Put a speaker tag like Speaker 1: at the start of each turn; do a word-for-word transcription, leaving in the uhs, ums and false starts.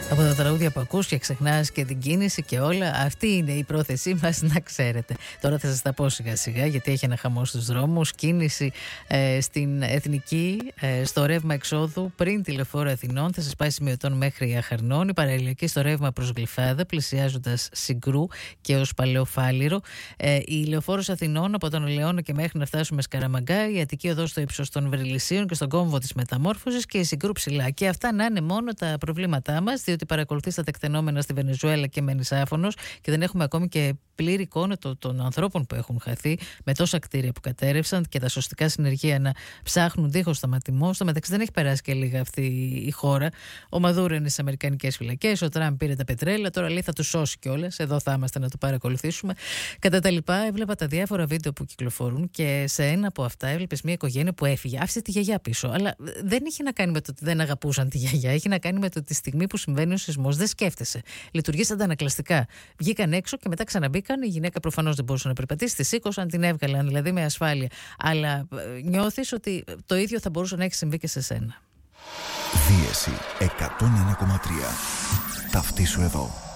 Speaker 1: Από τα τραγούδια που ακούς και ξεχνάς και την κίνηση και όλα, αυτή είναι η πρόθεσή μας, να ξέρετε. Τώρα θα σας τα πω σιγά σιγά, γιατί έχει ένα χαμό στους δρόμους. Κίνηση ε, στην Εθνική, ε, στο ρεύμα εξόδου πριν τη Λεωφόρο Αθηνών, θα σας πάει σημειωτών μέχρι Αχαρνών. Η παραλιακή στο ρεύμα προς Γλυφάδα, πλησιάζοντας Συγκρού και ως Παλαιοφάλιρο. Ε, η Λεωφόρος Αθηνών από τον Ελαιώνα και μέχρι να φτάσουμε Σκαραμαγκά. Η Αττική οδός στο ύψος των Βρυλισσίων και στον κόμβο της Μεταμόρφωσης και η Συγκρού ψηλά. Και αυτά να είναι μόνο τα προβλήματά μας, διότι παρακολουθεί τα τεκτενόμενα στη Βενεζουέλα και μένεις άφωνος και δεν έχουμε ακόμη και πλήρη εικόνα των ανθρώπων που έχουν χαθεί, με τόσα κτίρια που κατέρευσαν και τα σωστικά συνεργεία να ψάχνουν δίχως σταματημό. Στο μεταξύ δεν έχει περάσει και λίγα αυτή η χώρα. Ο Μαδούρο είναι στις αμερικανικές φυλακές, ο Τραμπ πήρε τα πετρέλαια, τώρα λέει θα του σώσει κιόλας. Εδώ θα είμαστε να το παρακολουθήσουμε. Κατά τα λοιπά, έβλεπα τα διάφορα βίντεο που κυκλοφορούν και σε ένα από αυτά έβλεπες μια οικογένεια που έφυγε, άφησε τη γιαγιά πίσω. Αλλά δεν είχε να κάνει με το ότι δεν αγαπούσαν τη γιαγιά, είχε να κάνει με το ότι τη στιγμή που συμβαίνει ο σεισμός δεν σκέφτεσαι. Λειτουργήσαν αντανακλαστικά. Βγήκαν έξω και μετά ξαναμπήκαν. Η γυναίκα προφανώς δεν μπορούσε να περπατήσει, τη σήκωσαν, την έβγαλαν δηλαδή με ασφάλεια. Αλλά νιώθεις ότι το ίδιο θα μπορούσε να έχει συμβεί και σε σένα.
Speaker 2: Δίεση εκατόν ένα κόμμα τρία. Ταυτίσου εδώ.